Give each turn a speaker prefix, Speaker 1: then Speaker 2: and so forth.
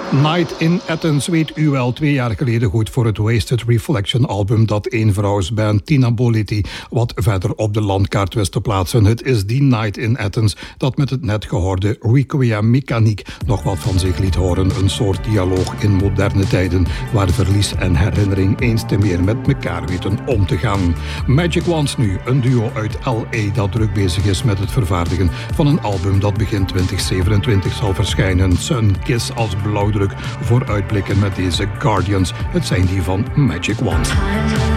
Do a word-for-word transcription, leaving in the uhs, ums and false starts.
Speaker 1: Night in Athens weet u wel, twee jaar geleden goed voor het Wasted Reflection album dat eenvrouwsband Tina Boliti wat verder op de landkaart wist te plaatsen. Het is die Night in Athens dat met het net gehoorde Requiem Mechanique nog wat van zich liet horen. Een soort dialoog in moderne tijden waar verlies en herinnering eens te meer met elkaar weten om te gaan. Magic Wands nu, een duo uit L A dat druk bezig is met het vervaardigen van een album dat begin twintig zevenentwintig zal verschijnen. Sun Kiss als blauwdruk. Vooruitblikken met deze Guardians. Het zijn die van Magic Wand.